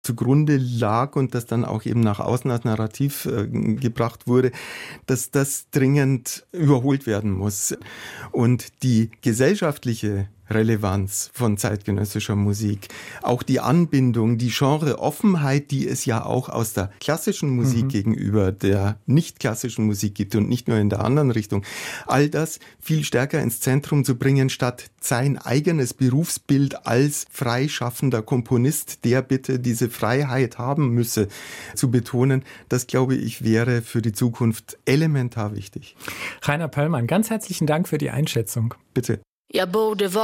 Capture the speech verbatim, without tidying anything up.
zugrunde lag und das dann auch eben nach außen als Narrativ äh, gebracht wurde, dass das dringend überholt werden muss. Und die gesellschaftliche Relevanz von zeitgenössischer Musik, auch die Anbindung, die Genreoffenheit, die es ja auch aus der klassischen Musik mhm. gegenüber der nicht klassischen Musik gibt und nicht nur in der anderen Richtung, all das viel stärker ins Zentrum zu bringen, statt sein eigenes Berufsbild als freischaffender Komponist, der bitte diese Freiheit haben müsse, zu betonen, das glaube ich wäre für die Zukunft elementar wichtig. Rainer Pöllmann, ganz herzlichen Dank für die Einschätzung. Bitte.